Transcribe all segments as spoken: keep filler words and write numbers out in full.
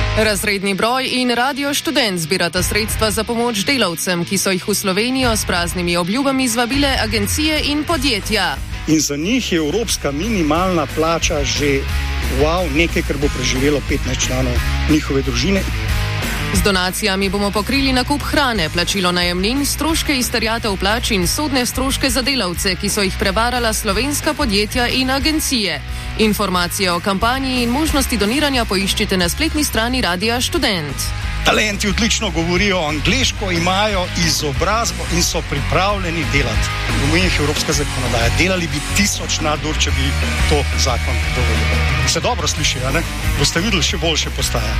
Razredni broj in Radio Študent zbirata sredstva za pomoč delavcem, ki so jih v Slovenijo s praznimi obljubami zvabile agencije in podjetja. In za njih je evropska minimalna plača že wow, nekaj, kar bo preživelo petnajst članov njihove družine. Z donacijami bomo pokrili nakup hrane, plačilo najemnin, stroške izterjatev plač in sodne stroške za delavce, ki so jih prevarala slovenska podjetja in agencije. Informacije o kampanji in možnosti doniranja poiščite na spletni strani Radia Študent. Talenti odlično govorijo angleško, imajo izobrazbo in so pripravljeni delati. V mojih evropska zakonodaja. Delali bi tisoč nadur, če bi to zakon dovolil. Se dobro sliši, a ne? Boste videli, še boljše postaja.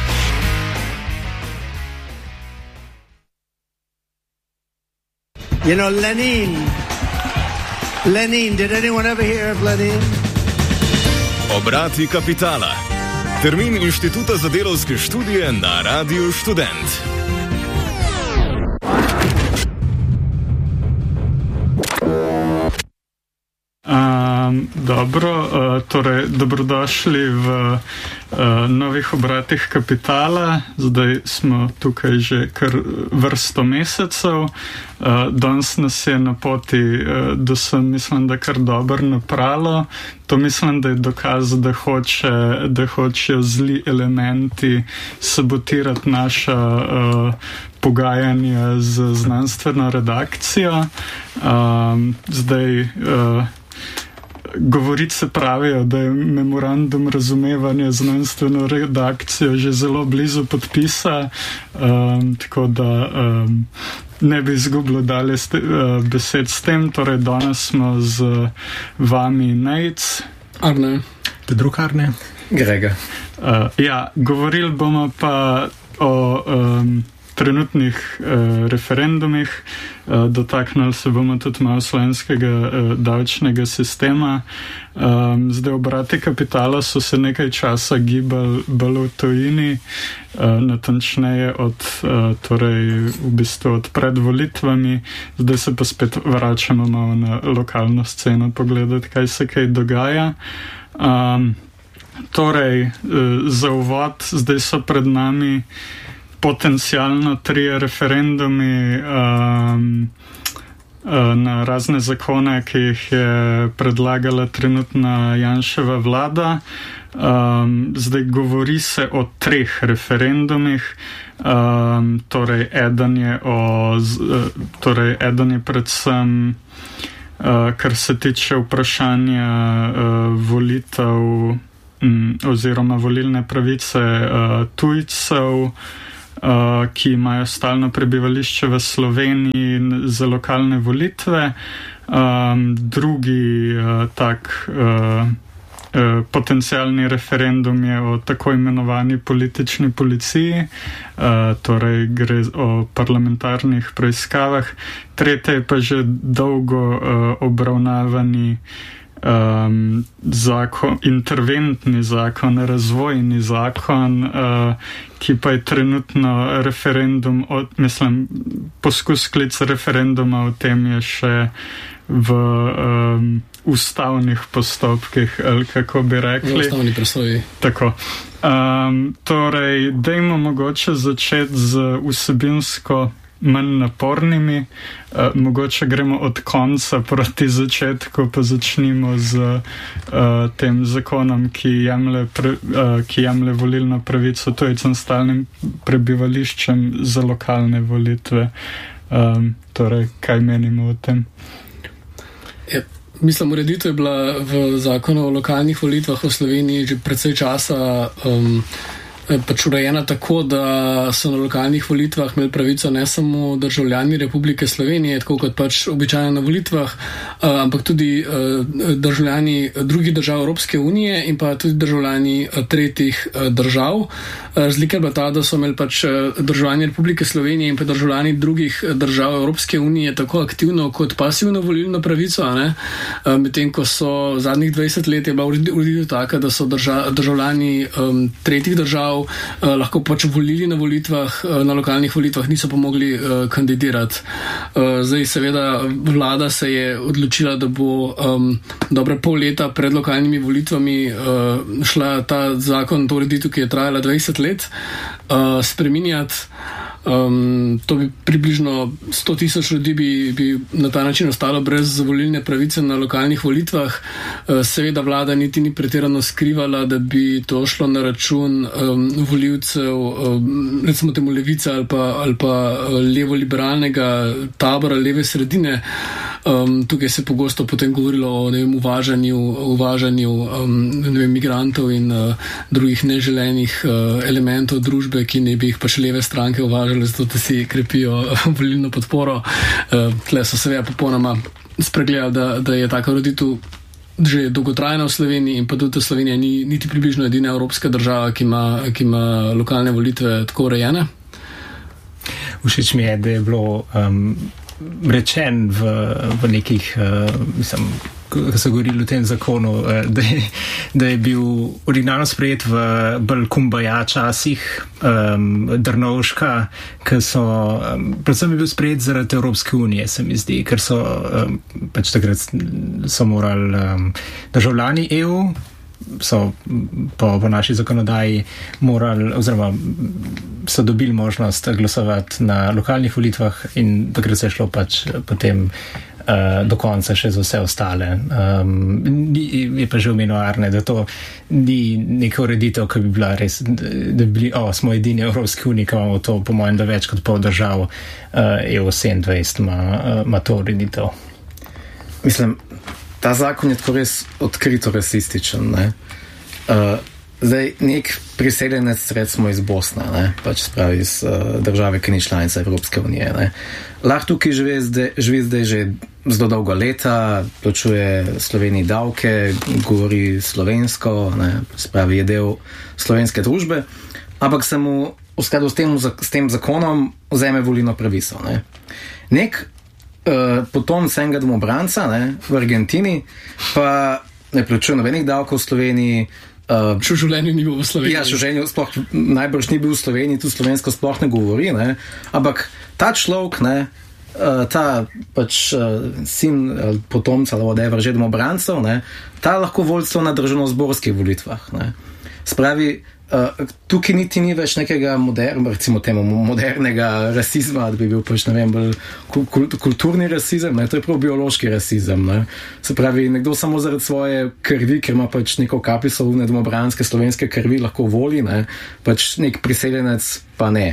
You know, Lenin. Lenin, did anyone ever hear of Lenin? Obrati kapitala. Termin Inštituta za delavske študije na Radiu Študent. Um, dobro, uh, torej dobrodošli v uh, novih obratih kapitala. Zdaj smo tukaj že kar vrsto mesecev. Uh, danes nas je na poti uh, do sem, mislim, da kar dobro napralo. To mislim, da je dokaz, da, hoče, da hočejo zli elementi sabotirati naša uh, pogajanja z znanstveno redakcijo. Um, zdaj uh, Govorice pravijo, da je memorandum razumevanja znanstveno redakcijo že zelo blizu podpisa, um, tako da um, ne bi izgubilo dalje st- uh, besed s tem. Torej, danes smo z vami Nejc, Arne, te drug Arne, Grega. Uh, ja, govorili bomo pa o um, trenutnih uh, referendumih, uh, dotaknili se bomo tudi malo slovenskega uh, davčnega sistema. Um, zdaj obrati kapitala so se nekaj časa gibali bolj v tujini, uh, natančneje od, uh, torej v bistvu od pred volitvami, zdaj se pa spet vračamo malo na lokalno sceno pogledati, kaj se kaj dogaja. Um, torej, uh, za uvod, zdaj so pred nami potencialno trije referendumi um, na razne zakone, ki jih je predlagala trenutna Janševa vlada. Um, zdaj govori se o treh referendumih. Um, torej, eden je, o, torej, eden je predvsem, uh, kar se tiče vprašanja uh, volitev um, oziroma volilne pravice uh, tujcev, Uh, ki imajo stalno prebivališče v Sloveniji za lokalne volitve. Um, drugi uh, tak uh, uh, potencialni referendum je o tako imenovani politični policiji, uh, torej gre o parlamentarnih preiskavah. Tretji je pa že dolgo uh, obravnavani Um, zakon, interventni zakon, razvojni zakon, uh, ki pa je trenutno referendum, od, mislim, poskus sklica referenduma o tem je še v um, ustavnih postopkih, ali kako bi rekli. V ustavni presoji. Tako. Um, torej, dajmo mogoče začeti z vsebinsko manj napornimi. Uh, mogoče gremo od konca proti začetku, pa začnimo z uh, tem zakonom, ki jemlje, pre, uh, ki jemlje volilno pravico tujcem s stalnim prebivališčem za lokalne volitve. Um, torej, kaj menimo o tem? Ja, mislim, ureditev je bila v zakonu o lokalnih volitvah v Sloveniji že precej časa um, pač urejena tako, da so na lokalnih volitvah imeli pravico ne samo državljani Republike Slovenije, tako kot pač običajno na volitvah, ampak tudi državljani drugih držav Evropske unije in pa tudi državljani tretjih držav. Razlika je bila ta, da so imeli pač državljani Republike Slovenije in pa državljani drugih držav Evropske unije tako aktivno kot pasivno volilno pravico, ne? Medtem ko so zadnjih dvajset let je bila ureditev taka, da so drža, državljani um, tretjih držav držav uh, lahko pač volili na volitvah, uh, na lokalnih volitvah, niso pa mogli uh, kandidirati. Uh, zdaj seveda vlada se je odločila, da bo um, dobre pol leta pred lokalnimi volitvami uh, šla ta zakon, to ureditev, ki je trajala dvajset let, uh, spreminjati. Um, to bi približno sto tisoč ljudi bi, bi na ta način ostalo brez volilne pravice na lokalnih volitvah. Uh, seveda vlada niti ni pretirano skrivala, da bi to šlo na račun um, voljivcev, um, recimo temu levice ali pa, ali pa levo-liberalnega tabora, leve sredine. Um, tukaj se pogosto potem govorilo o ne vem, uvažanju, uvažanju um, ne vem, migrantov in uh, drugih neželenih uh, elementov družbe, ki ne bi jih pač leve stranke uvažali, zato da si krepijo volilno podporo. Uh, tle so seveda popolnoma spregledali, da, da je taka ureditev že dolgotrajna v Sloveniji in pa tudi Slovenija ni niti približno edina evropska država, ki ima, ki ima lokalne volitve tako urejene. Všeč mi je, da je bilo um, rečen v, v nekih, uh, mislim, ko so govorili o tem zakonu, uh, da, je, da je bil originalno sprejet v bolj kumbaja časih um, Drnovška, ker so, um, predvsem je bil sprejet zaradi Evropske unije, se mi zdi, ker so um, pač takrat so morali um, državljani E U so po, po naši zakonodaji morali, oziroma so dobili možnost glasovati na lokalnih volitvah in takrat se je šlo pač potem uh, do konca še za vse ostale. Um, ni, je pa že omenil Arne, da to ni neka ureditev, ki bi bila res, da bi bili, o, smo edini Evropski uniji, ki imamo to, po mojem, da več kot pol držav uh, E U sedemindvajset ima, uh, ima to ureditev. Mislim, ta zakon je tako res odkrito rasističen. Ne? Uh, zdaj, nek priseljenec, recimo iz Bosne, ne? Pač spravi iz uh, države, ki ni članica Evropske unije. Ne? Lahko tukaj živi zdaj, živi zdaj že zelo dolgo leta, plačuje Sloveniji davke, govori slovensko, ne? Spravi je del slovenske družbe, ampak se mu v skladu s tem, s tem zakonom vzeme volilno pravico. Ne? Nek Uh, potomc enega domobranca ne, v Argentini, pa ne plačuje nobenih davkov v Sloveniji. Uh, še v življenju ni bil v Sloveniji. Ja, še v življenju sploh najbrž ni bil v Sloveniji, tu slovensko sploh ne govori, ne, ampak ta človek, ne, uh, ta pač uh, sin uh, potomca ali whatever, že domobrancev, ne, ta lahko voljstvo na državnozborskih volitvah. Ne. Spravi, Uh, tukaj niti ni več nekega moder, recimo temu modernega rasizma, da bi bil pač, ne vem, kult, kulturni rasizem, ne, to je prav biološki rasizem. Ne. Se pravi, nekdo samo zaradi svoje krvi, ker ima pač neko kapico v domobranske slovenske krvi, lahko voli, ne, pač nek priseljenec pa ne.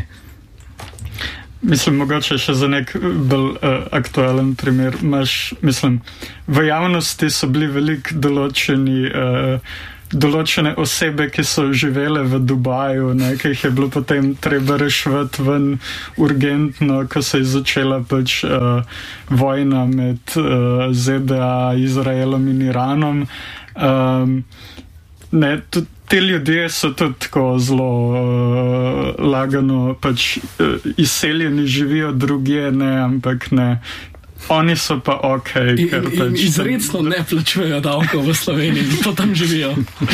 Mislim, mogoče še za nek bolj uh, aktualen primer. Maš, mislim, v javnosti so bili veliko določeni uh, določene osebe, ki so živele v Dubaju, ne, ki jih je bilo potem treba reševati ven urgentno, ko se je začela pač uh, vojna med uh, Z D A, Izraelom in Iranom. Um, ne, tudi te ljudje so tudi tako zelo uh, lagano pač uh, izseljeni, živijo drugje, ne, ampak ne. Oni so pa ok. In, in izredno ne plačujejo davkov v Sloveniji, zato tam živijo.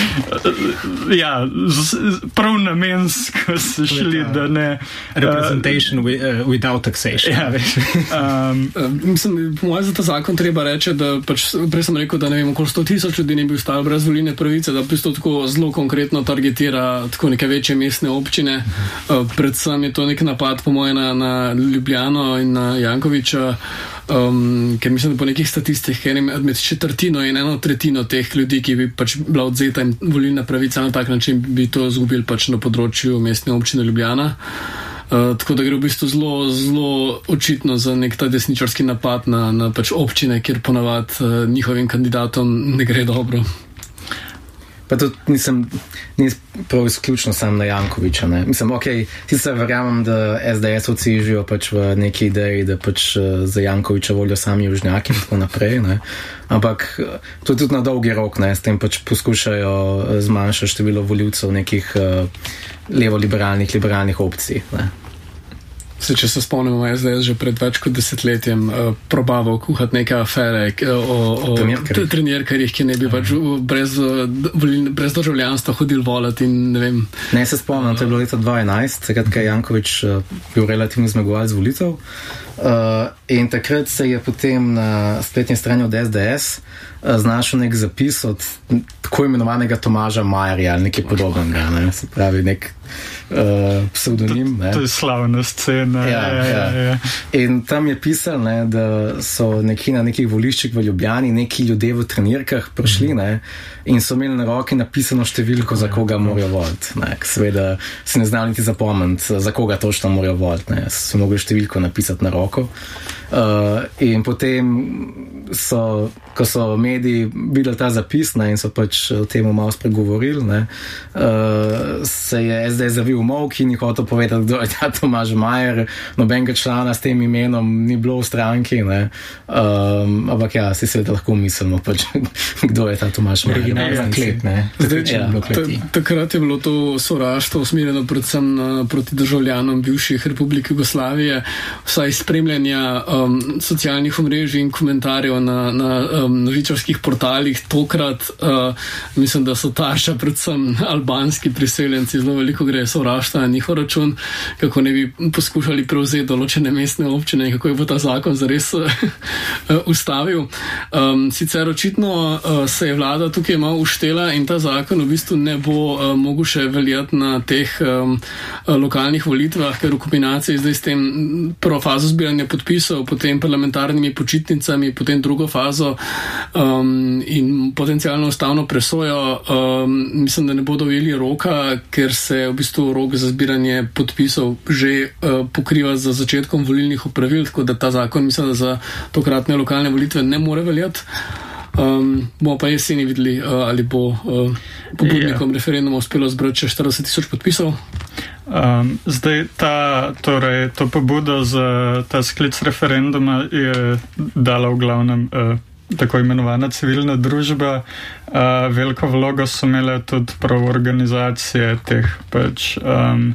Ja, z, prav namensko so šli, da ne... Representation uh, with, uh, without taxation. Ja, um, mislim, po mojem za ta zakon treba reči, da pač, prej sem rekel, da ne vem, okoli sto tisoč ljudi ne bi ostalo brez volilne pravice, da v bistvu tako zelo konkretno targetira tako neke večje mestne občine. Uh, predvsem je to nek napad, po mojem, na, na Ljubljano in na Jankoviča, Um, ker mislim, da po nekih statistikah med četrtino in eno tretjino teh ljudi, ki bi pač bila odzeta in volilna pravica na tak način, bi to izgubili pač na področju mestne občine Ljubljana. Uh, tako da gre v bistvu zelo, zelo očitno za nek ta desničarski napad na, na pač občine, kjer ponavadi uh, njihovim kandidatom ne gre dobro. Pa tudi nisem, ni prav izključno sam na Jankoviča, ne. Mislim, ok, sicer verjamem, da S D S-ovci živijo pač v neki ideji, da pač uh, za Jankoviča volijo sami južnjaki in tako naprej, ne. Ampak to je tudi na dolgi rok, ne, s tem pač poskušajo zmanjšati število voljivcev nekih uh, levo-liberalnih, liberalnih opcij, ne. Se, če se spomnimo, je zdaj že pred več kot desetletjem uh, probaval kuhati neke afere o, o trenirkarjih, ki ne bi pač brez, brez državljanstva hodil volati in ne vem. Ne, se spomnim, to je bilo leta dva tisoč enajst, takrat, ko je Janković uh, bil relativno zmagovalec volitev. Uh, in takrat se je potem na spletni strani od S D S uh, znašel nek zapis od tako imenovanega Tomaža Majerja ali nekaj podobnega, ne? Se pravi nek uh, pseudonim. To, to je slavna scena. Ja, ja, ja. Ja. In tam je pisal, ne, da so neki na nekih voliščih v Ljubljani neki ljudje v trenirkah prišli, ne, in so imeli na roki napisano številko, za koga morajo voliti. Seveda se ne znali niti zapomniti, za koga točno morajo voliti. So mogli številko napisati na roko. Uh, in potem so, ko so mediji videli ta zapis, ne, in so pač o tem malo spregovorili, ne, uh, se je S D S zavil v molk in je hotel povedati, kdo je ta Tomaž Majer, nobenega člana s tem imenom ni bilo v stranki, ne. Um, ampak ja, si seveda lahko mislimo pač, kdo je ta Tomaž Majer. Originalna klet, ne. Zdaj, ja. Takrat je bilo to sovraštvo usmerjeno predvsem na, proti državljanom bivših Republik Jugoslavije, vsaj spremljanja um, socialnih omrežij in komentarjev na, na um, novičarskih portalih. Tokrat uh, mislim, da so taša predvsem albanski priseljenci, zelo veliko gre sovraštva na njihov račun, kako ne bi poskušali prevzeti določene mestne občine in kako je bo ta zakon zares uh, ustavil. Um, sicer očitno uh, se je vlada tukaj malo uštela in ta zakon v bistvu ne bo uh, mogel še veljati na teh um, lokalnih volitvah, ker v kombinaciji zdaj s tem prvo fazo zbiranja podpisov, potem parlamentarnimi počitnicami, potem drugo fazo um, in potencialno ustavno presojo, um, mislim, da ne bodo ujeli roka, ker se v bistvu rok za zbiranje podpisov že uh, pokriva za začetkom volilnih opravil, tako da ta zakon, mislim, da za tokratne lokalne volitve ne more veljati. Um, bomo pa jeseni videli, uh, ali bo uh, pobudnikom yeah. referenduma uspelo zbrati še štirideset tisoč podpisov. Um, zdaj ta, torej, to pobudo za ta sklic referenduma je dala v glavnem uh, tako imenovana civilna družba. Uh, veliko vlogo so imele tudi prav organizacije teh pač um,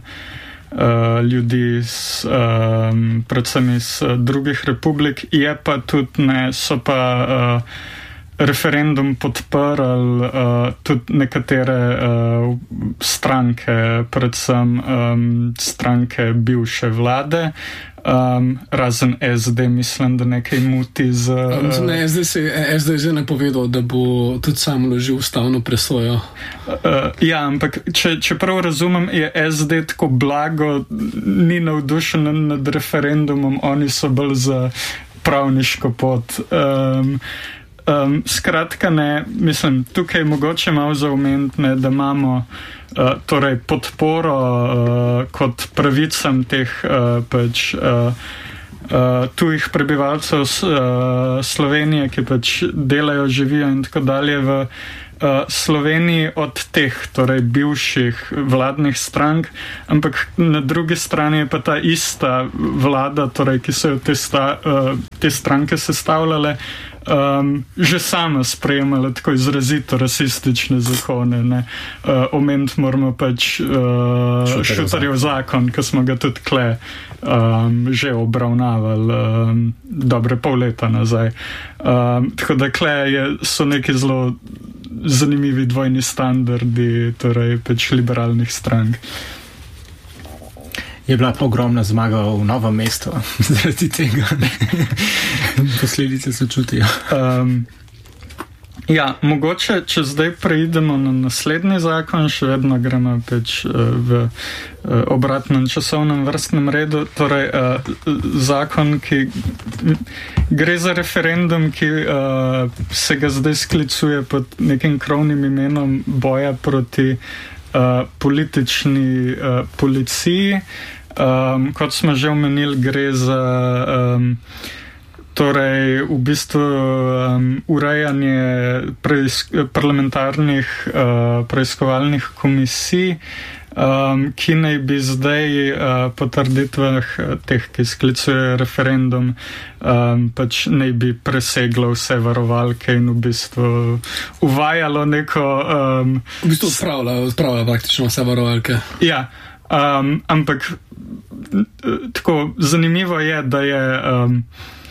uh, ljudi s, um, predvsem iz uh, drugih republik, je pa tudi ne, so pa uh, referendum podprli uh, tudi nekatere uh, stranke, predvsem um, stranke bivše vlade, um, razen S D, mislim, da nekaj muti z... Uh, ne, S D se S D že napovedal, da bo tudi sam vložil ustavno presojo. Uh, ja, ampak če, če prav razumem, je S D tako blago, ni navdušen nad referendumom, oni so bolj za pravniško pot. Um, Um, skratka ne, mislim, tukaj mogoče malo zaumenti, ne, da imamo uh, torej podporo uh, kot pravicam teh uh, pač uh, uh, tujih prebivalcev uh, Slovenije, ki pač delajo, živijo in tako dalje v uh, Sloveniji od teh, torej bivših vladnih strank, ampak na drugi strani je pa ta ista vlada, torej, ki so jo te, sta, uh, te stranke sestavljale, Um, že sama sprejemala tako izrazito rasistične zakone. Uh, Omeniti moramo pač uh, Šutarjev zakon, ki smo ga tudi kle um, že obravnavali um, dobre pol leta nazaj. Um, tako da kle je, so neki zelo zanimivi dvojni standardi, torej pač liberalnih strank. Je bila pa ogromna zmaga v Novem mestu zaradi tega. Posledice se čutijo. Um, ja, mogoče, če zdaj preidemo na naslednji zakon, še vedno gremo pač uh, v uh, obratnem časovnem vrstnem redu. Torej, uh, zakon, ki gre za referendum, ki uh, se ga zdaj sklicuje pod nekim krovnim imenom boja proti uh, politični uh, policiji. Um, kot smo že omenili, gre za um, torej v bistvu um, urejanje preisk parlamentarnih uh, preiskovalnih komisij, um, ki naj bi zdaj uh, po trditvah teh, ki sklicujejo referendum, um, pač naj bi preseglo vse varovalke in v bistvu uvajalo neko... Um, v bistvu odpravlja, odpravlja praktično vse varovalke. Ja. Um, ampak tako zanimivo je, da je um,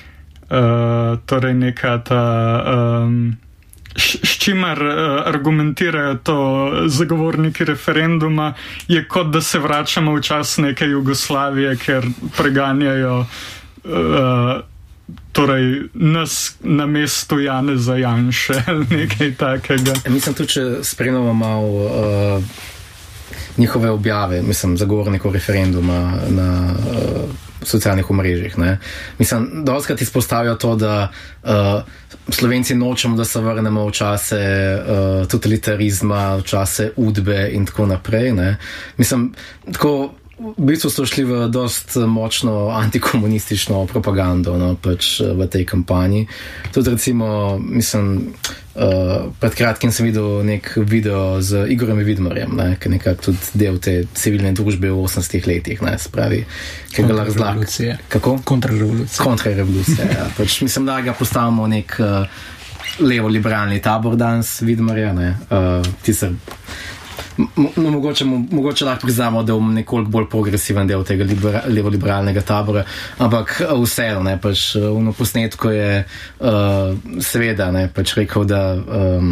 uh, torej neka ta um, s čimer uh, argumentirajo to zagovorniki referenduma, je kot da se vračamo v čas neke Jugoslavije, ker preganjajo uh, torej nas na mestu Janeza Janše ali nekaj takega. Ja, mislim tudi, če spremljamo malo uh, njihove objave, mislim, zagovornikov referenduma na uh, socialnih omrežjih. Ne? Mislim, dostakrat izpostavijo to, da uh, Slovenci nočemo, da se vrnemo v čase uh, totalitarizma, v čase udbe in tako naprej. Ne? Mislim, tako v bistvu so šli v dost močno antikomunistično propagando, no, pač v tej kampanji. Tudi recimo, mislim, uh, pred kratkim sem videl nek video z Igorjem Vidmarjem, ne, ki je nekako tudi del te civilne družbe v osemdesetih letih, ne, spravi. Kontrarevolucije. Kako? Kontrarevolucije. Kontrarevolucije, ja. Pač mislim, da ga postavimo nek uh, levo-liberalni tabor danes Vidmarja, ne, uh, tisar No, mogoče, mogoče lahko priznamo, da je nekoliko bolj progresiven del tega libera, levo-liberalnega tabora, ampak vseeno, ne, pač v posnetku je uh, seveda, ne, pač rekel, da um,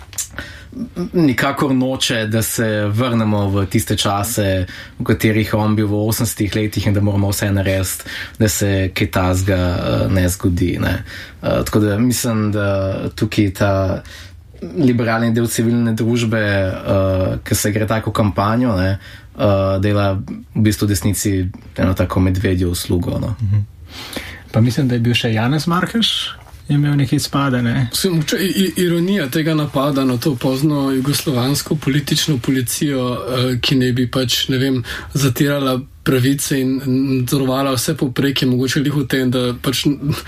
nikakor noče, da se vrnemo v tiste čase, v katerih on bil v osemdesetih letih in da moramo vse narediti, da se kaj tazga uh, ne zgodi. Ne. Uh, tako da mislim, da tukaj ta liberalni del civilne družbe, uh, ki se gre tako kampanjo, ne, uh, dela v bistvu desnici eno tako medvedjo uslugo. No. Mhm. Pa mislim, da je bil še Janez Markeš, je imel nekaj spada, ne? Sem, če, ironija tega napada na to pozno jugoslovansko politično policijo, uh, ki ne bi pač, ne vem, zatirala pravice in nadzorovala vse poprek, je mogoče lih v tem, da pač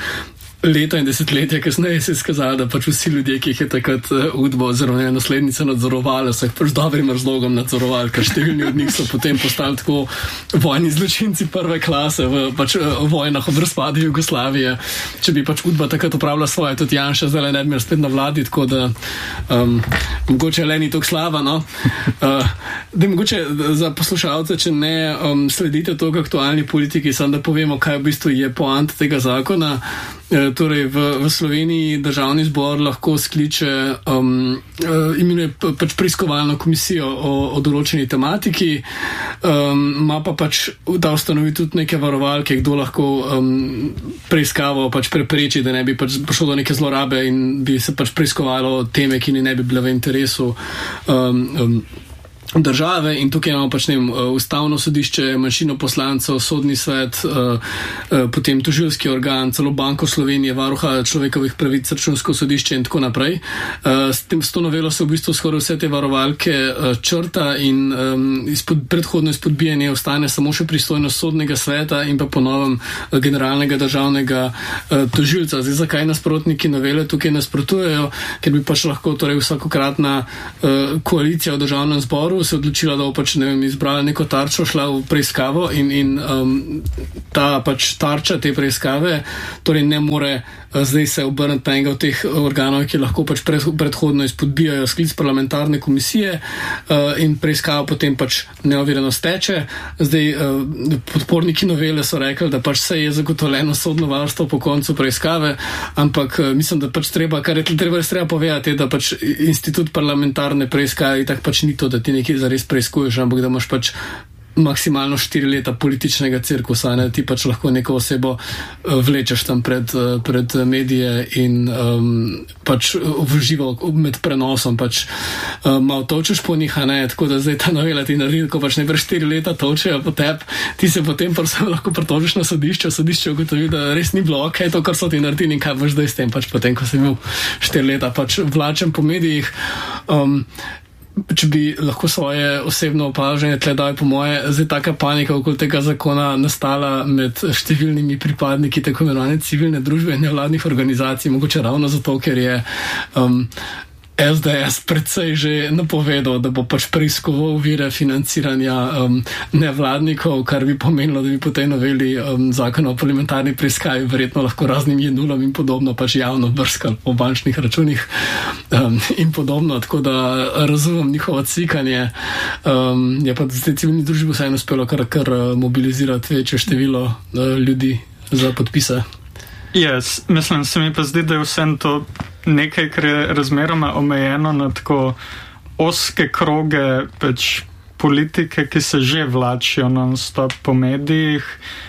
leta in desetletja kasneje se je skazalo, da pač vsi ljudje, ki jih je takrat udba oziroma naslednica nadzorovali, so jih pač dobrim razlogom nadzorovali, ker številni od njih so potem postali tako vojni zločinci prve klase v pač vojnah ob razpadu Jugoslavije. Če bi pač udba takrat upravila svoje, tudi Janša zdaj ne bi imel spet na vladi, tako da um, mogoče le ni tako slava, no. Uh, da mogoče za poslušalce, če ne um, sledite toliko aktualni politiki, samo da povemo, kaj v bistvu je poanta tega zakona. Torej, v, v Sloveniji državni zbor lahko skliče, um, imenuje pač preiskovalno komisijo o, o določeni tematiki, um, ima pa pač da ustanovi tudi neke varovalke, kdo lahko um, preiskavo pač prepreči, da ne bi pač prišlo do neke zlorabe in bi se pač preiskovalo teme, ki ne bi bile v interesu um, um, države. In tukaj imamo pač, ne vem, ustavno sodišče, manjšino poslancev, sodni svet, uh, uh, potem tožilski organ, celo Banko Slovenije, varuha človekovih pravic, računsko sodišče in tako naprej. Uh, s, tem, s to novelo se v bistvu skoraj vse te varovalke uh, črta in um, izpod, predhodno izpodbijanje ostane samo še pristojnost sodnega sveta in pa ponovem uh, generalnega državnega uh, tožilca. Zdaj, zakaj nasprotniki novele tukaj nasprotujejo? Ker bi pač lahko torej vsakokratna uh, koalicija v državnem zboru se odločila, da bo pač, ne vem, izbrala neko tarčo, šla v preiskavo in, in um, ta pač tarča te preiskave torej ne more uh, zdaj se obrniti na enega od teh organov, ki lahko pač pred, predhodno izpodbijajo sklic parlamentarne komisije uh, in preiskava potem pač neovirano steče. Zdaj uh, podporniki novele so rekli, da pač se je zagotovljeno sodno varstvo po koncu preiskave, ampak uh, mislim, da pač treba, kar je treba, treba povedati, je, da pač institut parlamentarne preiskave tak pač ni to, da ti nekaj zares preizkuješ, ampak da imaš pač maksimalno štiri leta političnega cirkusa, ne, ti pač lahko neko osebo vlečeš tam pred, pred medije in um, pač v živo med prenosom pač um, malo točeš po njih, a ne, tako da zdaj ta novela ti naredi, ko pač najprej štiri leta točejo po tebi, ti se potem pa lahko pritožiš na sodišče, sodišče ugotovi, da res ni bilo ok, to, kar so ti naredili in kaj boš zdaj s tem, pač potem, ko si imel štiri leta pač vlačen po medijih. Um, Če bi lahko svoje osebno opažanje tle dal, po moje, zdaj taka panika okoli tega zakona nastala med številnimi pripadniki tako imenovane civilne družbe in nevladnih organizacij, mogoče ravno zato, ker je um, S D S predvsej že napovedal, da bo pač preiskoval vire financiranja um, nevladnikov, kar bi pomenilo, da bi po tej noveli um, zakona o parlamentarni preiskavi verjetno lahko raznim jenulom in podobno pač javno brskal po bančnih računih um, in podobno, tako da razumem njihovo cikanje. Um, je pa zdaj civilni družbi vseeno uspelo kar, kar mobilizirati večje število uh, ljudi za podpise. Yes, mislim, se mi pa zdi, da je vsem to nekaj, kar je razmeroma omejeno na tako oske kroge pač politike, ki se že vlačijo non-stop po medijih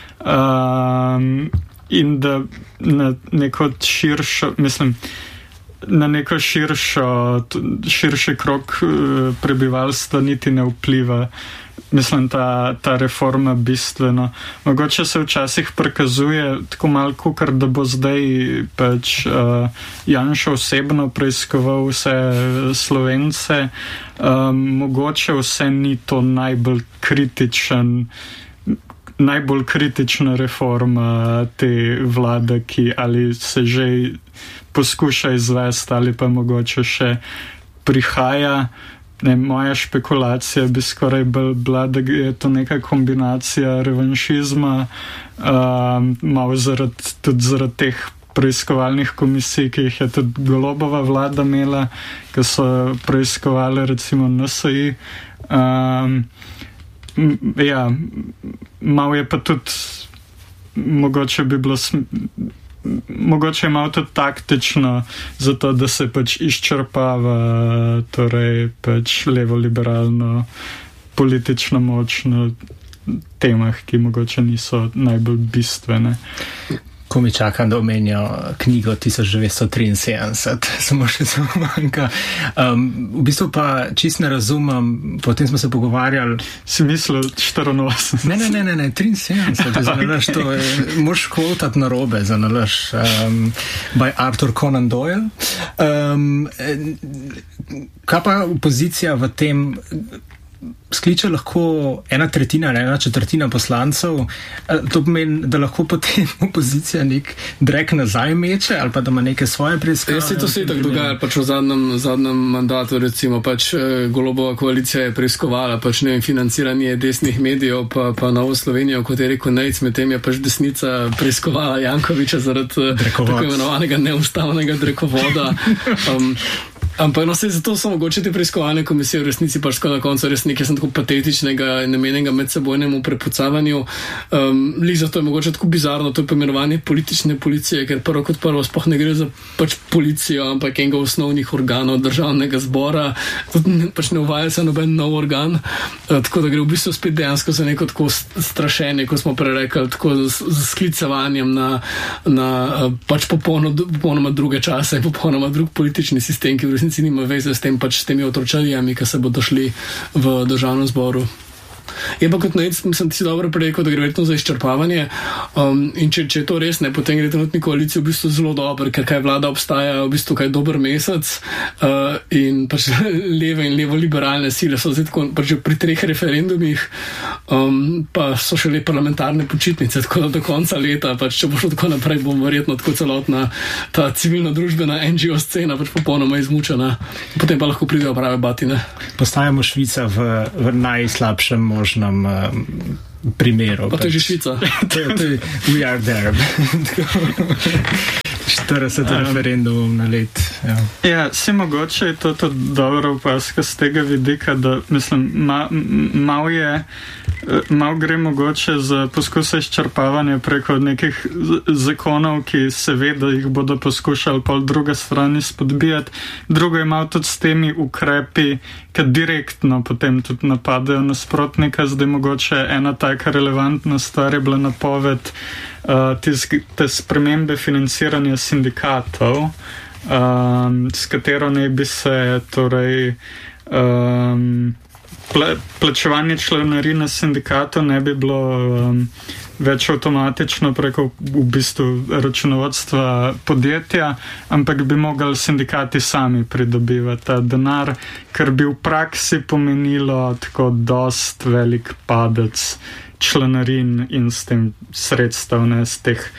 um, in da na neko širšo, mislim, na neko širšo, širši krog prebivalstva niti ne vpliva. Mislim, ta, ta reforma bistveno. Mogoče se včasih prikazuje tako malo kukar, da bo zdaj pač uh, Janša osebno preiskoval vse Slovence. Um, mogoče vse ni to najbolj kritičen, najbolj kritična reforma te vlade, ki ali se že poskuša izvesti ali pa mogoče še prihaja. Ne, moja špekulacija bi skoraj bila, da je to neka kombinacija revanšizma, um, malo zaradi, tudi zaradi teh preiskovalnih komisij, ki jih je tudi Golobova vlada imela, ki so preiskovali recimo N S I. Um, ja, malo je pa tudi, mogoče bi bilo sm- mogoče je malo tudi taktično, zato da se pač izčrpava torej pač levo-liberalno politično moč na temah, ki mogoče niso najbolj bistvene. Ko mi čakam, da omenijo knjigo tisoč devetsto triinsedemdeset, samo še samo manjka. Um, v bistvu pa čist ne razumem, potem smo se pogovarjali. Si mislil štiriinosemdeset? Ne, ne, ne, ne, ne triinsedemdeset, za nalaž to je, moš kvotati na robe za nalaž, um, by Arthur Conan Doyle. Um, kaj pa opozicija v tem skliče lahko ena tretjina ali ena četrtina poslancev, to pomeni, da lahko potem opozicija nek drek nazaj meče ali pa da ima neke svoje preiskave. Jaz se to se tako dogaja, pač v zadnjem, zadnjem mandatu recimo, pač Golobova koalicija je preiskovala pač ne vem, financiranje desnih medijev pa, pa Novo Slovenijo, kot je rekel Nejc, medtem je pač desnica preiskovala Jankoviča zaradi tako imenovanega neustavnega drekovoda. Um, Ampak no, se zato so mogoče te preiskovalne komisije v resnici pač na koncu res nekaj tako patetičnega in namenjenega medsebojnemu prepucavanju. Um, Lih zato je mogoče tako bizarno to poimenovanje politične policije, ker prvo kot prvo sploh ne gre za pač policijo, ampak enega osnovnih organov državnega zbora, pač ne uvaja se noben nov organ, uh, tako da gre v bistvu spet dejansko za neko tako strašenje, ko smo prej rekli, tako z, z sklicevanjem na, na uh, pač popolno, popolnoma druge čase, popolnoma drug politični sistem, ki v resnici nima veze s tem pač s temi otročarijami, ki se bodo šli v državnem zboru. Je pa kot Nejc, mislim, ti si dobro prerekel, da gre verjetno za izčrpavanje um, in če, če je to res, ne, potem gre trenutni koaliciji v bistvu zelo dobro, ker kaj vlada obstaja v bistvu kaj dober mesec uh, in pač leve in levo-liberalne sile so zdaj tako pač pri treh referendumih um, pa so še le parlamentarne počitnice, tako da do konca leta, pač če bo šlo tako naprej, bom verjetno tako celotna ta civilno-družbena N G O scena pač popolnoma izmučena, potem pa lahko pridejo prave batine. Postajamo Švica v, v najslabšem možnem um, primeru. Pa to je že Švica. to, to je, we are there. štirideset um, referendumov na let. Ja, ja si mogoče je to tudi dobro opaska z tega vidika, da mislim, ma, mal je mal gre mogoče za poskuse izčrpavanja preko nekih zakonov, ki seveda jih bodo poskušali pol druge strani spodbijati. Drugo je malo tudi s temi ukrepi, ki direktno potem tudi napadajo nasprotnika. Zdaj mogoče ena taka relevantna stvar je bila napoved uh, te, te spremembe financiranja sindikatov, um, s katero ne bi se torej um, pla, plačevanje članarine sindikatov ne bi bilo um, več avtomatično preko v bistvu računovodstva podjetja, ampak bi mogli sindikati sami pridobivati ta denar, kar bi v praksi pomenilo tako dost velik padec članarin in s tem sredstev, ne, z teh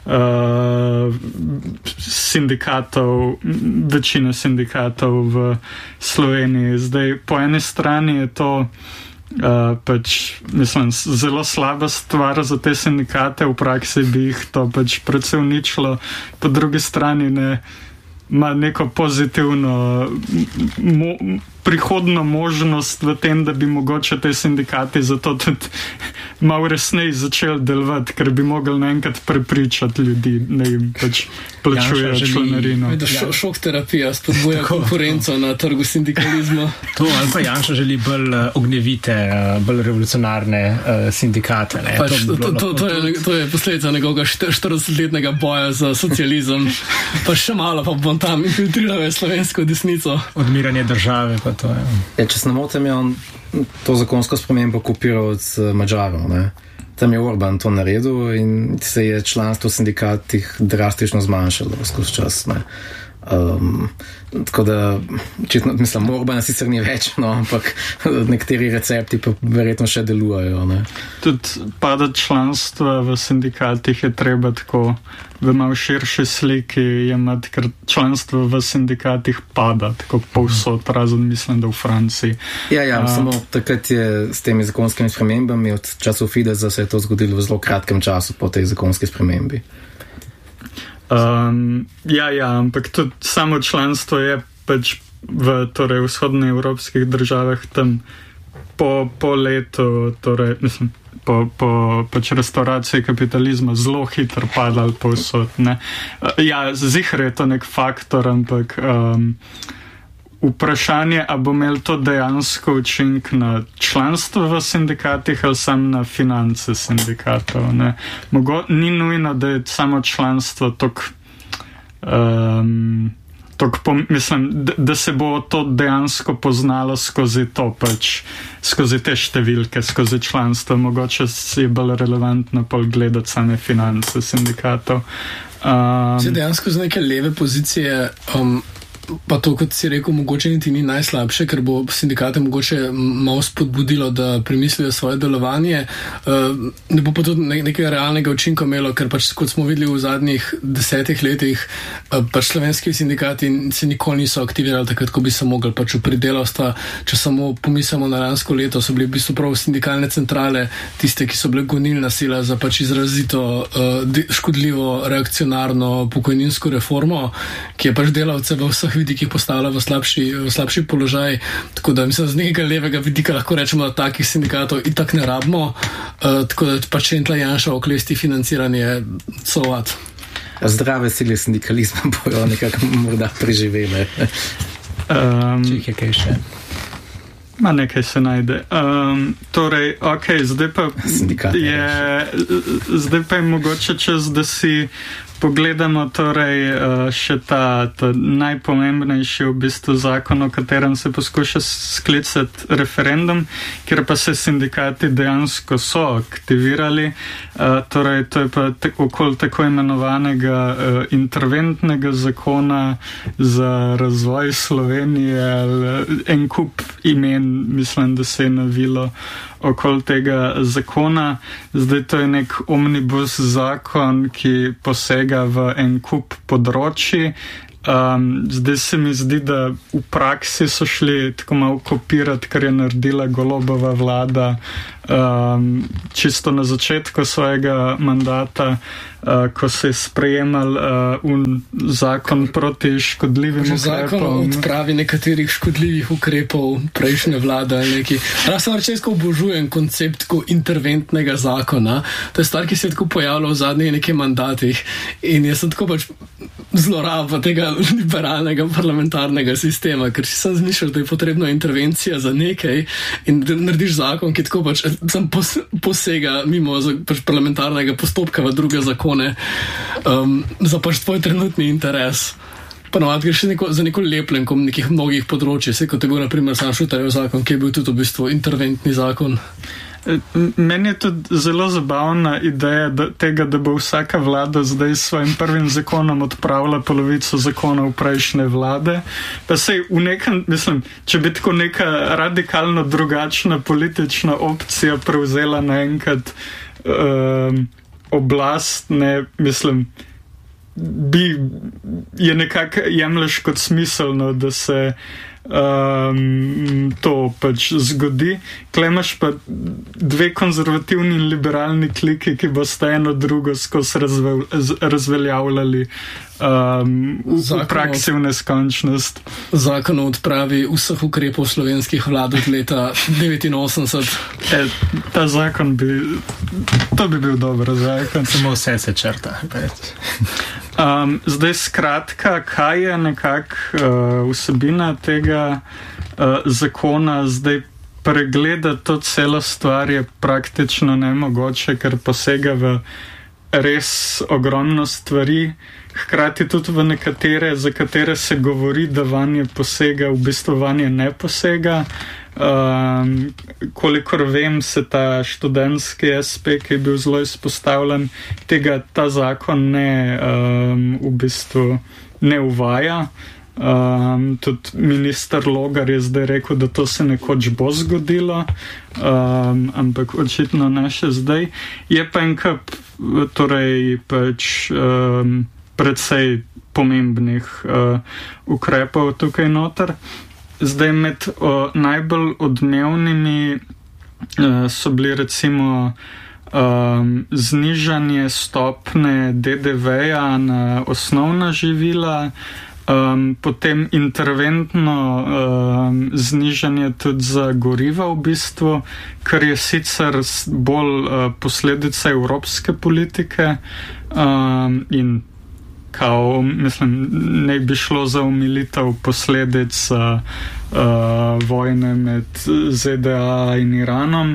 uh, sindikatov, večine sindikatov v Sloveniji. Zdaj, po eni strani je to uh, pač, mislim, zelo slaba stvar za te sindikate, v praksi bi jih to pač predvsem uničilo, po drugi strani ne ima neko pozitivno mo, prihodno možnost v tem, da bi mogoče te sindikati zato tudi malo resneje začeli delovati, ker bi mogli naenkrat prepričati ljudi, da jim pač plačujejo članarino. Šo, šok terapija spodbuja konkurenco na trgu sindikalizma. To, ali pa Janša želi bolj uh, ognjevite, uh, bolj revolucionarne uh, sindikate. Ne? Pač, to, to, to, to, je, to je posledica njegovega štiridesetletnega boja za socializem. Pa še malo pa bom tam infiltriral slovensko desnico. Odmiranje države pa to je. Ja, če se ne motim, je on to zakonsko spremembo kopiral od Mađarov, ne? Tam je Orban to naredil in se je članstvo v sindikatih drastično zmanjšalo skozi čas, ne? Um, tako da, četno, mislim, Orbana sicer ni več, no, ampak nekateri recepti pa verjetno še delujejo, ne? Tudi pada članstva v sindikatih je treba tako v malo širši sliki jemati, ker članstvo v sindikatih pada, tako povsod, razen mislim, da v Franciji. Ja, ja, A, samo takrat je s temi zakonskimi spremembami od časov Fidesa se je to zgodilo v zelo kratkem času po tej zakonski spremembi. Um, ja, ja, ampak tudi samo članstvo je pač v torej, vzhodnoevropskih državah tam po, po letu, torej, mislim, po, po pač restauraciji kapitalizma zelo hitro padal povsod, ne. Uh, ja, ziher je to nek faktor, ampak um, vprašanje, a bo imel to dejansko učink na članstvo v sindikatih ali sam na finance sindikatov, ne. Mogo, ni nujno, da je samo članstvo tok, um, tok pom, mislim, da, da se bo to dejansko poznalo skozi to pač, skozi te številke, skozi članstvo. Mogoče je bolj relevantno pol gledati same finance sindikatov. Um, Se dejansko z neke leve pozicije um, pa to, kot si rekel, mogoče niti ni najslabše, ker bo sindikate mogoče malo spodbudilo, da premislijo svoje delovanje. Ne bo pa tudi nekega realnega učinka imelo, ker pač, kot smo videli v zadnjih desetih letih, pač slovenski sindikati se nikoli niso aktivirali takrat, ko bi se mogli pač v pridelavstva. Če samo pomislimo na lansko leto, so bili v bistvu prav sindikalne centrale tiste, ki so bile gonilna sila za pač izrazito škodljivo reakcionarno pokojninsko reformo, ki je pač delavce v vseh vidikih postavila v slabši, v slabši položaj. Tako da mislim, z nekega levega vidika lahko rečemo, da takih sindikatov itak ne rabimo, uh, tako da pač Entla Janša oklesti financiranje sovat. Zdrave sile sindikalizma bojo nekako morda preživele. Um, Če jih je kaj še. Ma nekaj se najde. Um, torej, ok, zdaj pa je, zdaj pa je mogoče čas, da si pogledamo torej še ta, ta najpomembnejši v bistvu zakon, o katerem se poskuša sklicati referendum, kjer pa se sindikati dejansko so aktivirali. Uh, torej, to je pa okoli tako imenovanega uh, interventnega zakona za razvoj Slovenije, en kup imen, mislim, da se je navilo okoli tega zakona. Zdaj to je nek omnibus zakon, ki posega v en kup področji. Um, zdaj se mi zdi, da v praksi so šli tako malo kopirati, kar je naredila Golobova vlada um, čisto na začetku svojega mandata, uh, ko se je sprejemal uh, un zakon proti škodljivim Že ukrepom. Zakon o odpravi nekaterih škodljivih ukrepov prejšnje vlade. Jaz sem rečesko obožujem koncept interventnega zakona. To je stvar, ki se je tako pojavila v zadnjih nekaj mandatih in jaz sem tako pač zloraba tega liberalnega parlamentarnega sistema, ker si sem zmišljal, da je potrebna intervencija za nekaj in da narediš zakon, ki tako pač sam posega mimo pač parlamentarnega postopka v druge zakone um, za pač tvoj trenutni interes. Ponovadi gre še neko, za neko lepljenko nekih mnogih področji, se kot je bil na primer sam Šutarjev zakon, ki je bil tudi v bistvu interventni zakon. Meni je tudi zelo zabavna ideja da, tega, da bo vsaka vlada zdaj s svojim prvim zakonom odpravila polovico zakonov prejšnje vlade. Pa sej v nekem, mislim, če bi tako neka radikalno drugačna politična opcija prevzela naenkrat um, oblast, ne, mislim, bi, je nekako jemlješ kot smiselno, da se um, to pač zgodi. Klemaš pa dve konzervativni in liberalni kliki, ki boste eno drugo skozi razvel, razveljavljali um, v, v praksi v neskončnost. Zakon o odpravi vseh ukrepov slovenskih vlad od leta devetinosemdeset. E, ta zakon bi, to bi bil dober zakon. Samo vse se črta. Um, zdaj skratka, kaj je nekak uh, vsebina tega uh, zakona, zdaj pregledati to celo stvar je praktično nemogoče, ker posega v res ogromno stvari, hkrati tudi v nekatere, za katere se govori, da vanje posega, v bistvu vanje ne posega. Um, kolikor vem, se ta študentski es pe, ki je bil zelo izpostavljen, tega ta zakon ne um, v bistvu ne uvaja. Um, tudi minister Logar je zdaj rekel, da to se nekoč bo zgodilo, um, ampak očitno ne še zdaj. Je pa en kup, torej pač um, predvsej pomembnih uh, ukrepov tukaj noter. Zdaj med uh, najbolj odmevnimi uh, so bili recimo um, znižanje stopne de de veja na osnovna živila, um, potem interventno um, znižanje tudi za goriva v bistvu, kar je sicer bolj uh, posledica evropske politike um, in kao, mislim, ne bi šlo za umilitev posledic uh, uh, vojne med ze de a in Iranom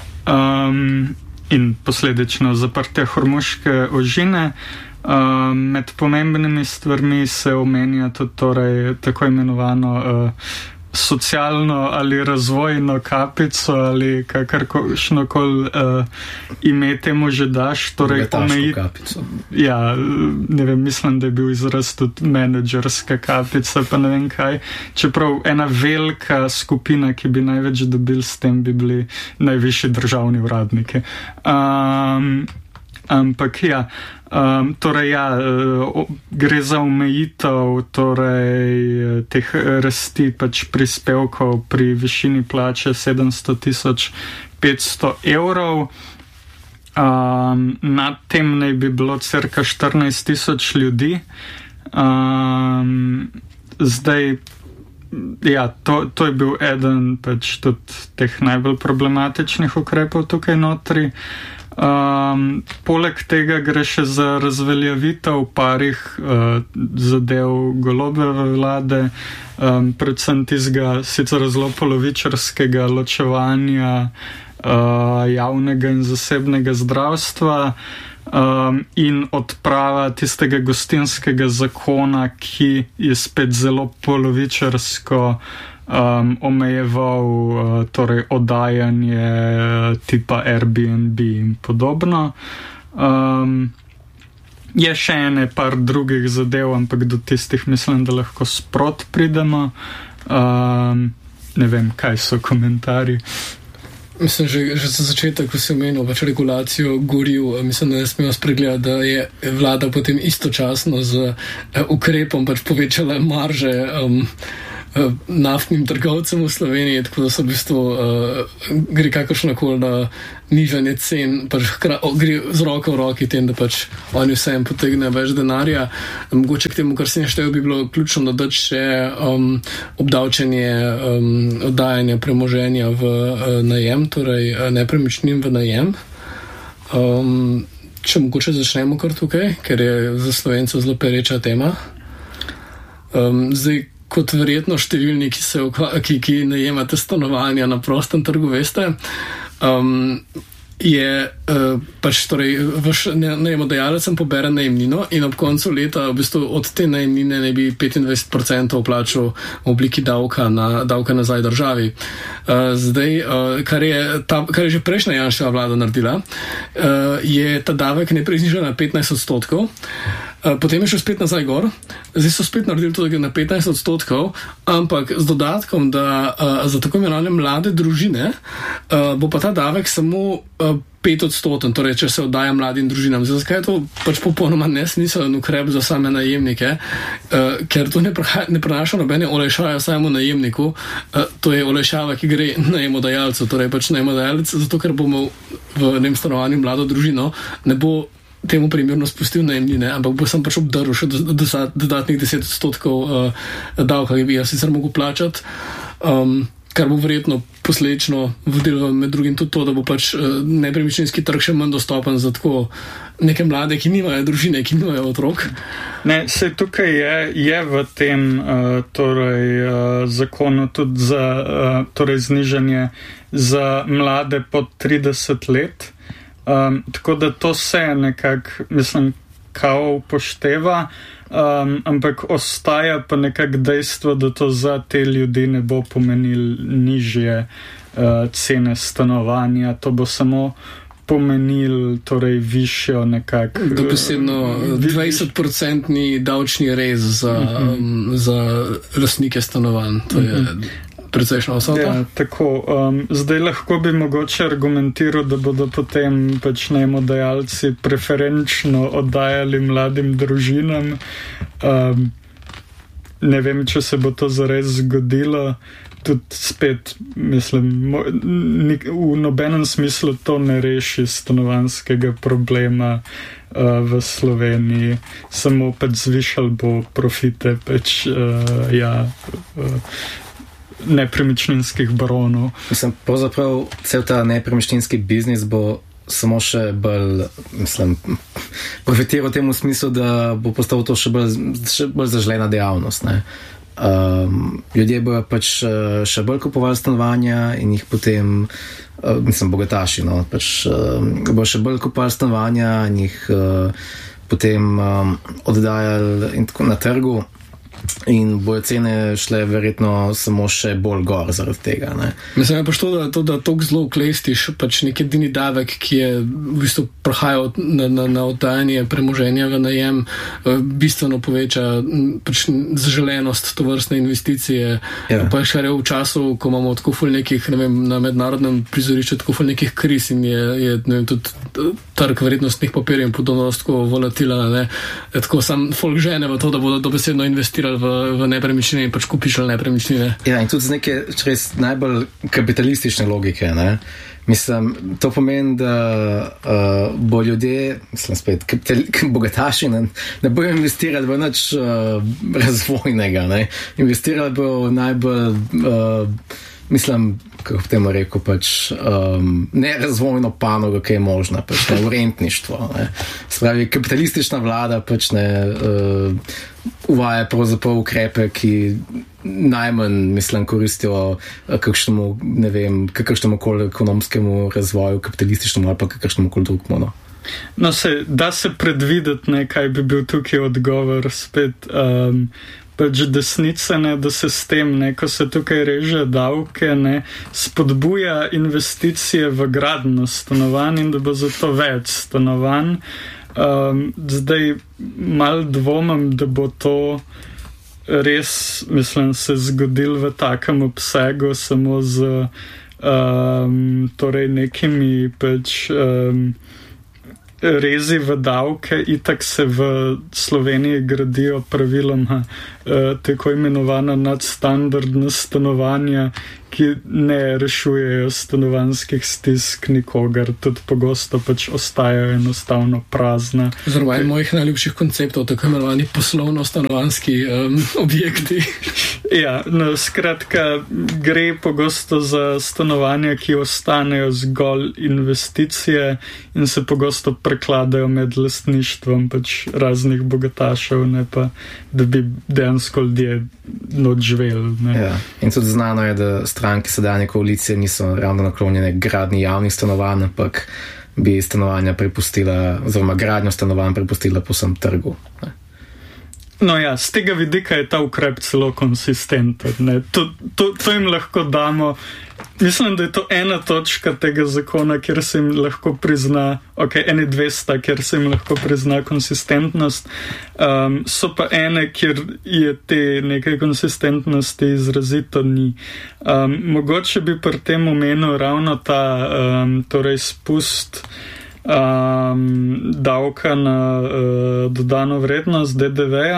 um, in posledično zaprtja Hormuške ožine. Um, med pomembnimi stvarmi se omenja tudi torej, tako imenovano uh, socialno ali razvojno kapico ali kakršno koli uh, ime temu že daš. Torej, omejiti kapico. Ja, ne vem, mislim, da je bil izraz tudi menedžerska kapica, pa ne vem kaj. Čeprav ena velika skupina, ki bi največ dobili s tem, bi bili najvišji državni uradniki. Um, ampak ja, um, torej ja, uh, gre za omejitev torej teh rasti pač prispevkov pri višini plače sedemsto tisoč petsto evrov. Um, nad tem naj bi bilo cirka štirinajst tisoč ljudi. Um, zdaj, ja, to, to je bil eden pač tudi teh najbolj problematičnih ukrepov tukaj notri. Um, poleg tega gre še za razveljavitev parih uh, zadev Golobove vlade, um, predvsem tistega sicer zelo polovičarskega ločevanja uh, javnega in zasebnega zdravstva um, in odprava tistega gostinskega zakona, ki je spet zelo polovičarsko Um, omejeval uh, torej oddajanje uh, tipa Airbnb in podobno. Um, je še ene par drugih zadev, ampak do tistih mislim, da lahko sprot pridemo. Um, ne vem, kaj so komentarji. Mislim, že, že za začetek, ko si omenil pač regulacijo goriv, mislim, da ne smemo spregledati, da je vlada potem istočasno z uh, ukrepom pač povečala marže um, naftnim trgovcem v Sloveniji, tako da so v bistvu uh, gre kakršnakoli na nižanje cen, pač hkra, o, gre z roko v roki tem, da pač oni vsem potegnejo več denarja. Mogoče k temu, kar si naštel, bi bilo ključno dodati še um, obdavčenje um, oddajanja premoženja v uh, najem, torej uh, nepremičnin v najem. Um, če mogoče začnemo kar tukaj, ker je za Slovencev zelo pereča tema. Um, zdaj, kot verjetno številni, ki, se, ki, ki najemate stanovanja na prostem trgu, veste, um, je uh, pač torej vaš najemodajalec pobere najemnino in ob koncu leta v bistvu od te najemnine ne bi petindvajset procentov plačal v obliki davka, na, davka nazaj državi. Uh, zdaj, uh, kar, je ta, kar je že prejšnja Janševa vlada naredila, uh, je ta davek najprej znižal na petnajst odstotkov, uh, potem je šel spet nazaj gor, zdaj so spet naredili tudi na petnajst odstotkov, ampak z dodatkom, da uh, za tako imenovane mlade družine uh, bo pa ta davek samo uh, pet odstoten, torej če se oddaja mladim družinam. Zakaj je to pač popolnoma nesmiseln ukrep za same najemnike, uh, ker to ne, praha, ne prenaša nobene olajšave samemu najemniku, uh, to je olajšava, ki gre najemodajalcu, torej pač najemodajalec, zato ker bomo v nem stanovanju mlado družino, ne bo temu primerno spustil najemnine, ampak bo sem pač obdaril še dodatnih deset odstotkov uh, davka, ki bi jaz sicer mogel plačati. Um, kar bo verjetno posledično vodilo med drugim tudi to, da bo pač uh, nepremičninski trg še manj dostopen za tako neke mlade, ki nimajo družine, ki nimajo otrok. Ne, se tukaj je, je v tem uh, torej, uh, zakonu tudi za uh, torej znižanje za mlade pod trideset let. Um, tako da to se nekako, mislim, kao upošteva, um, ampak ostaja pa nekako dejstvo, da to za te ljudi ne bo pomenil nižje uh, cene stanovanja, to bo samo pomenil torej višjo nekako... Dobesedno dvajset procentni davčni rez za, uh-huh. um, za lastnike stanovanj. To je uh-huh. precejšna vsota. Ja, tako. Um, zdaj lahko bi mogoče argumentiral, da bodo potem pač najemodajalci preferenčno oddajali mladim družinam. Um, ne vem, če se bo to zares zgodilo. Tudi spet, mislim, v nobenem smislu to ne reši stanovanjskega problema uh, v Sloveniji. Samo pač zvišal bo profite pač, uh, ja... Uh, nepremičninskih baronov. Mislim, pravzaprav cel ta nepremičninski biznis bo samo še bolj, mislim, profitiral v tem smislu, da bo postal to še bolj, še bolj zaželena dejavnost, ne. Um, ljudje bojo pač še bolj kupovali stanovanja in jih potem, uh, mislim, bogataši, no, pač uh, bojo še bolj kupovali stanovanja in jih uh, potem um, oddajali in tako na trgu. In bojo cene šle verjetno samo še bolj gor zaradi tega. Ne? Mislim, je pač to, da, to, da toliko zelo uklestiš pač nek edini davek, ki je v bistvu prahajal na, na, na oddajanje premoženja v najem, bistveno poveča pač zaželenost tovrstne investicije. Ja. Pa je še v času, ko imamo tako ful nekih, ne vem, na mednarodnem prizorišču tako ful nekih kriz in je, je ne vem, tudi trg vrednostnih papirjev in podobno tako volatilen, ne? Tako sam folk žene v to, da bodo dobesedno investirali v, v nepremičnine in pač kupišali nepremičnine. Ja, in tudi z neke res najbolj kapitalistične logike, ne. Mislim, to pomeni, da uh, bo ljudje, mislim spet, kapital, bogataši ne, ne bojo investirali v nič uh, razvojnega, ne. Investirali bo najbolj, uh, mislim, kako v temu rekel, pač um, nerazvojno panogo, ki je možna, pač ne, v rentništvo, ne. Spravi, kapitalistična vlada pač ne uh, uvaja pravzaprav ukrepe, ki najmanj, mislim, koristijo kakšnemu, ne vem, kakšnemu koli ekonomskemu razvoju, kapitalističnemu ali pa kakšnemu koli drugemu, no. No, se, da se predvideti, ne, kaj bi bil tukaj odgovor spet, um, pač desnice, ne, da se s tem, ne, ko se tukaj reže davke, ne, spodbuja investicije v gradnjo stanovanj in da bo zato več stanovanj. Um, zdaj malo dvomim, da bo to res, mislim, se zgodil v takem obsegu samo z um, torej nekimi pač um, rezi v davke. Itak se v Sloveniji gradijo praviloma uh, tako imenovana nadstandardna stanovanja, ki ne rešujejo stanovanjskih stisk nikogar, tudi pogosto pač ostajajo enostavno prazna. Oziroma, en mojih najljubših konceptov, tako imenovani poslovno-stanovanjski um, objekti. Ja, no, skratka, gre pogosto za stanovanja, ki ostanejo zgolj investicije in se pogosto prekladajo med lastništvom pač raznih bogatašev, ne pa, da bi dejansko ljudje noč živeli. Ja. In tudi znano je, da stranke sedanje koalicije niso ravno naklonjene gradnji javnih stanovanj, ampak bi stanovanja prepustila, oziroma gradnjo stanovanj prepustila posem trgu. Ne? No ja, z tega vidika je ta ukrep celo konsistenten. To, to, to jim lahko damo. Mislim, da je to ena točka tega zakona, kjer se jim lahko prizna, ok, ene dvesta, kjer se jim lahko prizna konsistentnost. Um, so pa ene, kjer je te neke konsistentnosti izrazito ni. Um, mogoče bi pri tem omenil ravno ta um, torej spust Um, davka na uh, dodano vrednost D D V-ja.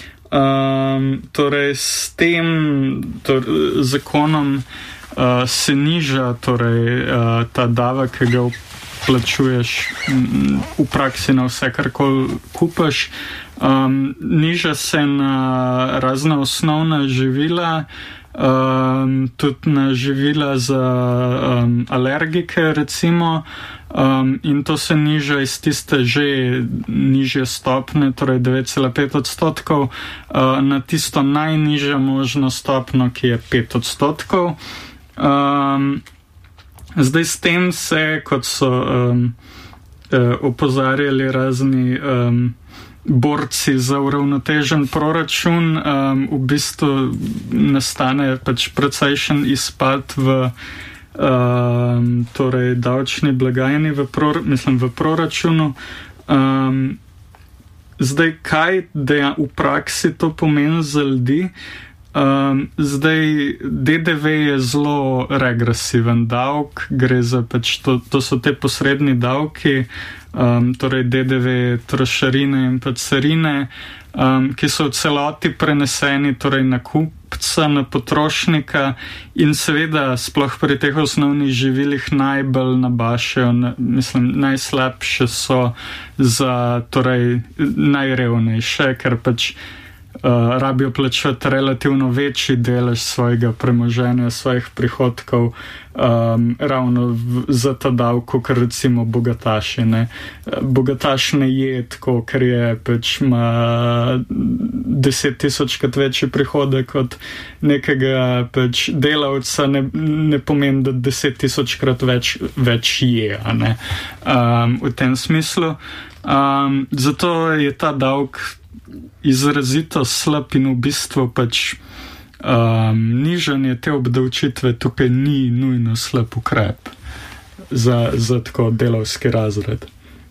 Um, torej s tem torej, zakonom uh, se niža torej, uh, ta davek, ki ga plačuješ v praksi na vse, kar kupaš. Um, niža se na razna osnovna živila, um, tudi na živila za um, alergike recimo. Um, in to se niža iz tiste že nižje stopne, torej devet cela pet odstotkov, uh, na tisto najnižjo možno stopno, ki je pet odstotkov. Um, zdaj s tem se, kot so um, uh, opozarjali razni um, borci za uravnotežen proračun, um, v bistvu nastane pač precejšen izpad v Um, torej davčni blagajni v, pror, mislim, v proračunu. Um, zdaj, kaj deja, v praksi to pomeni za ljudi? Um, zdaj, D D V je zelo regresiven davek, gre za pač to, to so te posredni davki, um, torej D D V, trošarine in pa carine, um, ki so v celoti preneseni torej na kupca, na potrošnika in seveda sploh pri teh osnovnih živilih najbolj nabašajo, na, mislim, najslabše so za torej najrevnejše, ker pač Uh, rabijo plačati relativno večji delež svojega premoženja, svojih prihodkov um, ravno v, za ta davek, kot recimo bogataši. Ne? Bogataš ne je tako, ker je pač ima deset tisočkrat večji prihodek od nekega pač delavca, ne, ne pomeni, da deset tisočkrat več, več je. A ne? Um, v tem smislu. Um, zato je ta davek izrazito slab in v bistvu pač um, nižanje te obdavčitve tukaj ni nujno slab ukrep za, za tako delavski razred.